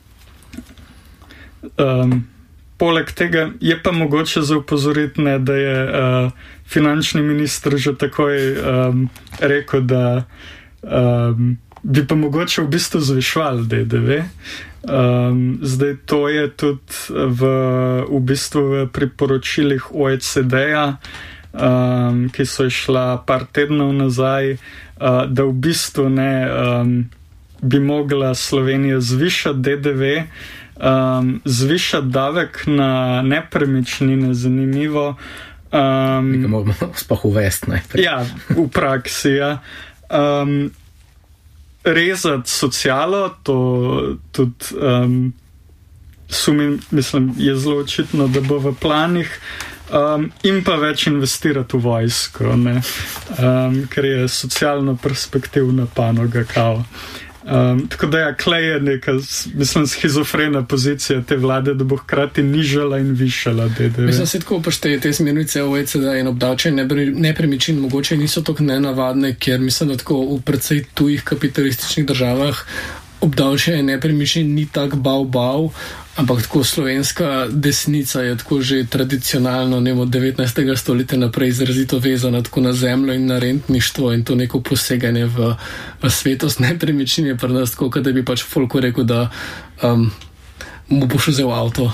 Um, poleg tega je pa mogoče za upozoriti, ne, da je uh, finančni minister že takoj um, rekel, da um, bi pa mogoče v bistvu zvišvali D D V. Um, zdaj to je tudi v, v bistvu v priporočilih O E C D-ja, um, ki so išla par tednov nazaj, uh, da v bistvu ne um, bi mogla Slovenija zvišati D D V, um, zvišati davek na nepremičnine, zanimivo. Um, Mi ga moramo sploh uvesti najprej. Ja, v praksi, ja. Um, rezati socialo, to tudi um, sumim, mislim, je zelo očitno, da bo v planih, um, in pa več investirati v vojsko, ne? Um, ker je socialno perspektivna panoga kao. Um, tako da ja, klej je neka, mislim, schizofrena pozicija te vlade, da bo hkrati nižala in višala D D V. Mislim, se tako upošteje te smernice O E C D in obdavčenje nepremičnin mogoče niso tako nenavadne, ker mislim, da tako v precej tujih kapitalističnih državah obdavčenje nepremičnin ni tak bav bav, ampak tako slovenska desnica je tako že tradicionalno, ne vem, od devetnajstega stoletja naprej izrazito vezana tako na zemljo in na rentništvo in to neko poseganje v, v svetost nepremičnin je pri nas tako, da bi pač folko rekel, da um, mu boš vzel avto.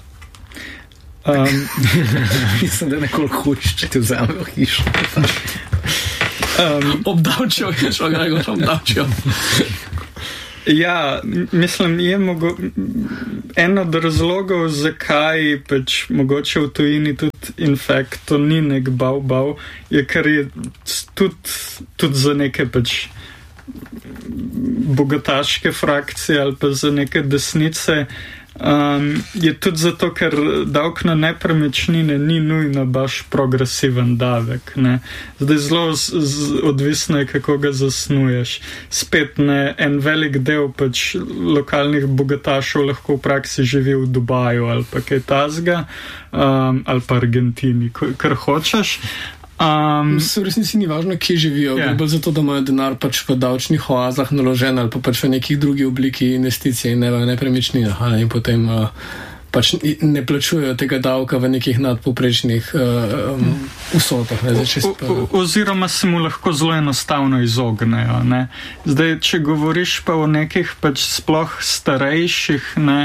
Um, mislim, da je nekoliko huč, če ti vzamejo hišo. um, obdavčijo, hišo, Gregor, obdavčijo. Ja, mislim, je mogo, en od razlogov, zakaj pač mogoče v tujini tudi infekto ni nek bav-bav, je, ker je tudi, tudi za neke pač bogataške frakcije ali pa za neke desnice um, je tudi zato, ker davek na nepremičnine ni nujno baš progresiven davek. Ne. Zdaj zelo z, z, odvisno je, kako ga zasnuješ. Spet ne, en velik del pač lokalnih bogatašov lahko v praksi živi v Dubaju ali pa kaj tazga, um, ali pa Argentini, kar hočeš. Um, v resnici ni važno, kje živijo, yeah. bolj zato, da imajo denar pač v davčnih oazah naložen ali pa pač v nekih drugih obliki investicije in ne v nepremičninah, ali in potem uh, pač ne plačujejo tega davka v nekih nadpoprečnih uh, um, vsotah. Ne, zdaj, o, o, oziroma se mu lahko zelo enostavno izognejo. Ne. Zdaj, če govoriš pa o nekih pač sploh starejših, ne,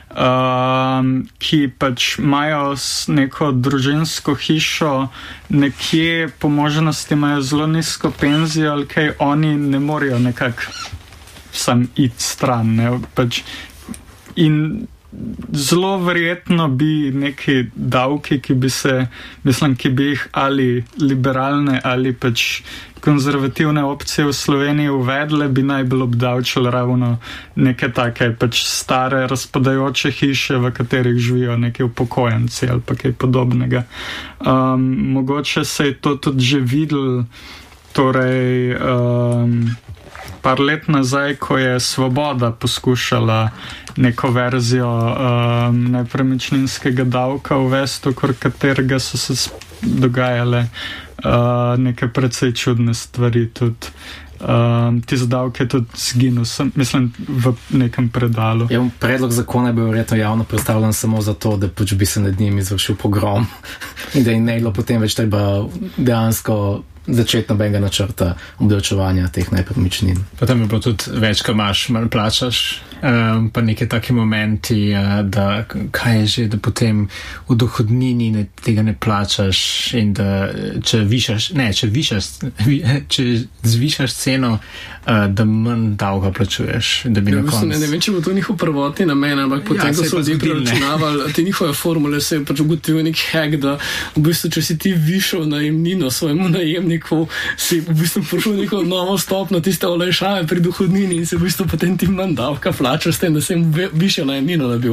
um, ki pač imajo neko družinsko hišo nekje, po možnosti imajo zelo nizko penzijo, ali kaj, oni ne morejo nekako sam iti stran. Ne, pač in zelo verjetno bi neki davki, ki bi se, mislim, ki bi jih ali liberalne ali pač konzervativne opcije v Sloveniji uvedle, bi najbolj obdavčili ravno neke take pač stare razpadajoče hiše, v katerih živijo neki upokojenci ali pa kaj podobnega. Um, mogoče se je to tudi že videl, torej um, par let nazaj, ko je Svoboda poskušala neko verzijo um, nepremičninskega davka uvesti, okrog katerega so se dogajale uh, neke precej čudne stvari. Tudi um, ti davke tudi zginil, sem, mislim, v nekem predalu. Ja, predlog zakona je bil verjetno javno predstavljen samo zato, da pač bi se nad njim izvršil pogrom in da je ne bilo potem več treba dejansko začeti nobenega načrta obdavčevanja teh nepremičnin. Potem je bilo tudi več, ko imaš, manj plačaš, um, pa neke take momenti, uh, da kaj je že, da potem v dohodnini ne, tega ne plačaš in da če višaš, ne, če višaš, če zvišaš ceno, uh, da manj davka plačuješ. Da bi ja, na koncu... ne, ne vem, če bo to njihov prvotni namen, ampak potem, ja, ko so zdaj preračunavali te njihove formule, se je pač ugotovil nek hack, da v bistvu, če si ti višal najemnino svojemu najemniku, si v bistvu prišel neko novo stopno tiste olajšave pri dohodnini in se v bistvu potem ti manj davka plača s tem, da se jim višjo najemnino nabil.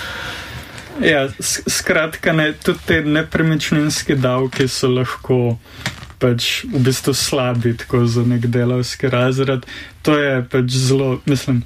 Ja, skratka, ne, tudi te nepremičninske davke so lahko pač v bistvu slabi tako za nek delavski razred. To je pač zelo, mislim,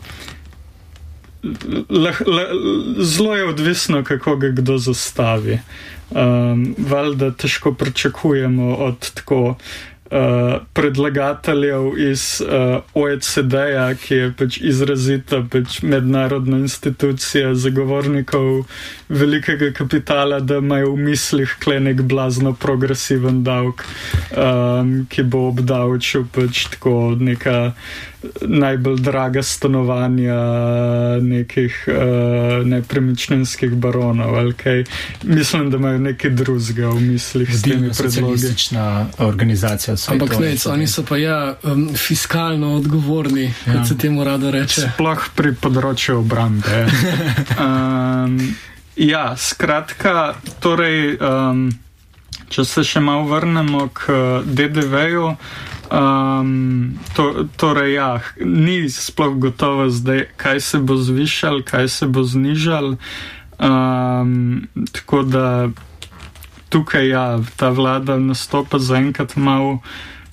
lah, lah, zelo je odvisno, kako ga kdo zastavi. Um, valjda težko pričakujemo od tako uh, predlagateljev iz uh, O E C D-ja, ki je pač izrazita pač mednarodna institucija zagovornikov velikega kapitala, da imajo v mislih kle nek blazno progresiven davek, um, ki bo obdavčil pač tako neka najbolj draga stanovanja nekih uh, nepremičninskih baronov, ali kaj. Mislim, da imajo nekaj drugega v mislih s temi predlogi. Socialistična organizacija. Ampak ne, oni so pa ja um, fiskalno odgovorni, ja, kot se temu rado reče. Sploh pri področju obrambe. um, ja, skratka, torej, um, če se še malo vrnemo k D D V-ju, Um, to, torej ja, ni sploh gotovo zdaj, kaj se bo zvišal, kaj se bo znižal, um, tako da tukaj ja, ta vlada nastopa zaenkrat malo,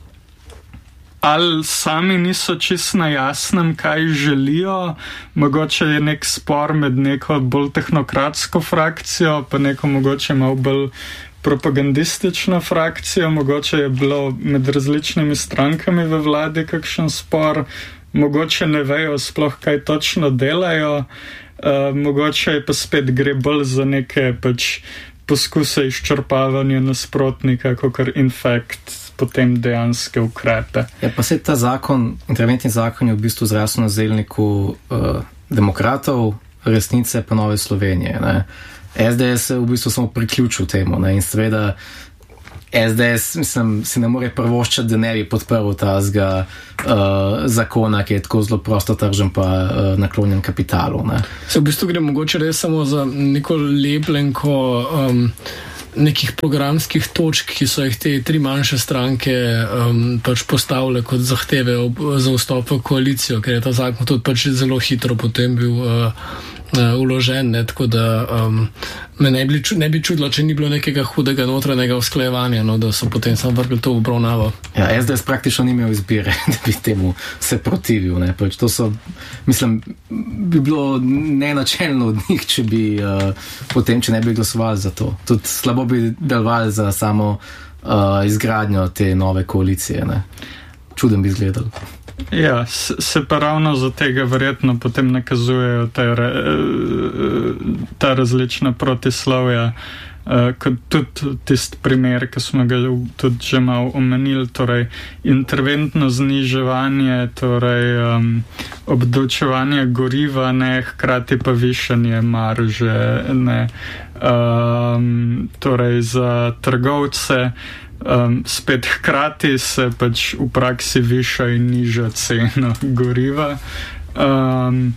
ali sami niso čisto na jasnem, kaj želijo, mogoče je nek spor med neko bolj tehnokratsko frakcijo, pa neko mogoče malo bolj propagandistična frakcija, mogoče je bilo med različnimi strankami v vladi kakšen spor, mogoče ne vejo sploh, kaj točno delajo, uh, mogoče pa spet gre bolj za neke pač poskuse izčrpavanja nasprotnika, kakor in fact potem dejanske ukrepe. Ja, pa se ta zakon, interventni zakon je v bistvu zrasel na zelniku uh, demokratov, resnice pa Nove Slovenije, ne. S D S je v bistvu samo priključil temu, ne, in seveda S D S, mislim, si ne more prvoščati, da ne bi podprl tazga uh, zakona, ki je tako zelo prosto tržen pa uh, naklonjen kapitalu, ne. Se v bistvu gre mogoče res samo za neko lepljenko um, nekih programskih točk, ki so jih te tri manjše stranke um, pač postavile kot zahteve ob, za vstop v koalicijo, ker je ta zakon tudi pač zelo hitro potem bil uh, uložen, ne, tako da um, me ne bi, ne bi čudilo, če ni bilo nekega hudega notranjega usklajevanja, no, da so potem samo vrgli to v obravnavo. Ja, es de es praktično ni imel izbire, da bi temu se protivil. Ne. Pač to so, mislim, bi bilo nenačelno od njih, če bi uh, potem, če ne bi glasovali za to. Tudi slabo bi delovali za samo uh, izgradnjo te nove koalicije. Ne. Čuden bi izgledal. Ja, se pa ravno za tega verjetno potem nakazujejo te, ta različna protislovja, kot tudi tisti primer, ki smo ga tudi že malo omenili, torej interventno zniževanje, torej um, obdavčevanje goriva, ne, hkrati pa višanje marže, ne, um, torej za trgovce. Um, spet hkrati se pač v praksi viša in niža cena goriva. Um,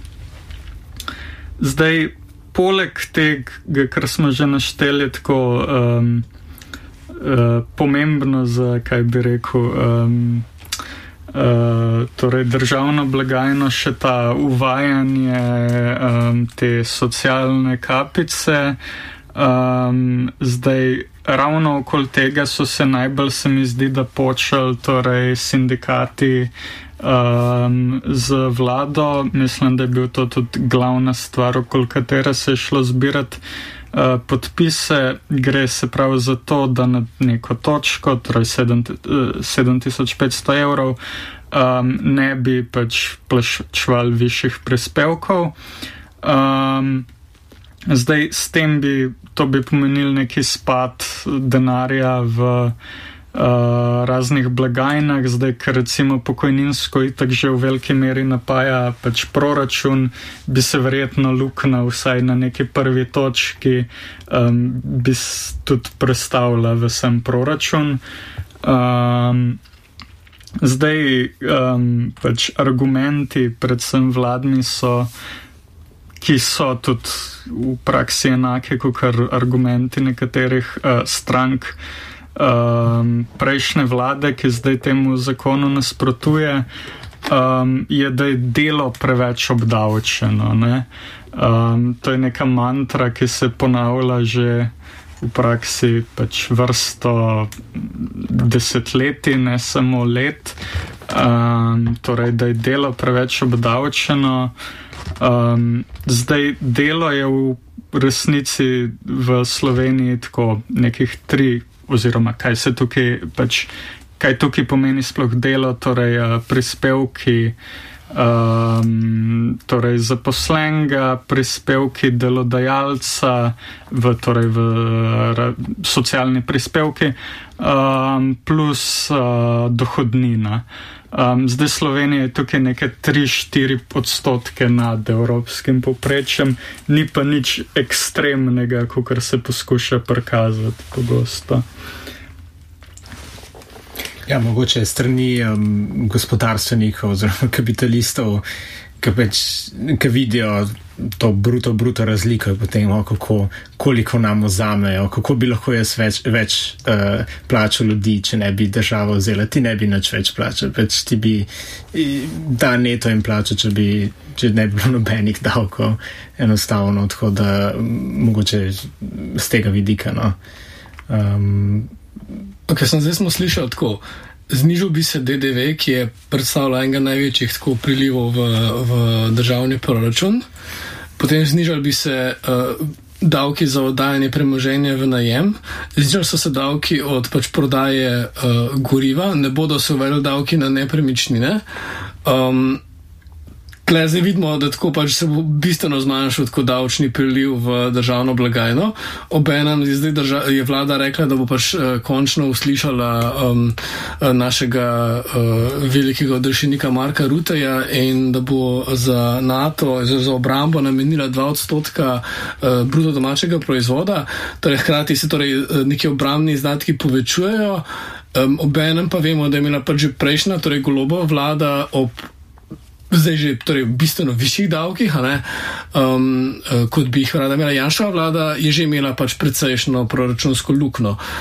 zdaj, poleg tega, kar smo že našteli tako um, uh, pomembno za, kaj bi rekel, um, uh, torej državno blagajno, še ta uvajanje um, te socialne kapice. Um, zdaj, ravno okoli tega so se najbolj, se mi zdi, da počeli torej sindikati um, z vlado. Mislim, da je bil to tudi glavna stvar, okoli katere se je šlo zbirati uh, podpise. Gre se prav za to, da na neko točko, torej sedem tisoč petsto evrov, um, ne bi pač plačevali višjih prispevkov. Um, Zdaj, s tem bi, to bi pomenil neki spad denarja v uh, raznih blagajnah, zdaj, ker recimo pokojninsko itak že v veliki meri napaja pač proračun, bi se verjetno luknja vsaj na neki prvi točki, um, bi tudi predstavila v sam proračun. Um, zdaj, um, pač argumenti, predvsem vladni, so ki so tudi v praksi enake kot argumenti nekaterih uh, strank um, prejšnje vlade, ki zdaj temu zakonu nasprotuje, um, je, da je delo preveč obdavčeno. Ne? Um, to je neka mantra, ki se ponavlja že v praksi pač vrsto desetletij, ne samo let. Um, torej, da je delo preveč obdavčeno. Um, zdaj, delo je v resnici v Sloveniji tako nekih tri, oziroma kaj se tukaj pač, kaj tukaj pomeni sploh delo, torej uh, prispevki um, torej zaposlenega, prispevki delodajalca, v, torej v ra, socialni prispevki, um, plus uh, dohodnina. Um, zdaj Slovenija je tukaj nekaj tri štiri odstotke nad evropskim povprečjem, ni pa nič ekstremnega, kot se poskuša prikazati pogosto. Ja, mogoče strani um, gospodarstvenikov oziroma kapitalistov, ki pač, ki vidijo to bruto, bruto razliko, potem o, kako, koliko nam vzamejo, kako bi lahko jaz več, več uh, plačal ljudi, če ne bi država vzela, ti ne bi nič več plačal, pač ti bi da neto in plačal, če, bi, če ne bi bilo nobenih davkov, enostavno, tako da mogoče z tega vidika, no. Um, ok, sem zdaj smo slišali tako, znižal bi se D D V, ki je predstavljal enega največjih tako prilivov v, v državni proračun. Potem znižali bi se uh, davki za oddajanje premoženja v najem. Znižali so se davki od pač prodaje uh, goriva, ne bodo se uvedli davki na nepremičnine. Um, Tle zdaj vidimo, da tako pač se bo bistveno zmanjšal tako davčni priliv v državno blagajno. Obenem je zdaj drža, je vlada rekla, da bo pač uh, končno uslišala um, našega uh, velikega odrešenika Marka Rutteja in da bo za NATO, za, za obrambo namenila dva odstotka uh, bruto domačega proizvoda. Torej, hkrati se torej neki obrambni izdatki povečujejo. Um, obenem pa vemo, da je imela pač že prejšnja, torej Golobova vlada ob zdaj že torej, bistveno višjih davkih, a ne, um, kot bi jih rada imela Janševa vlada, je že imela pač precejšno proračunsko luknjo.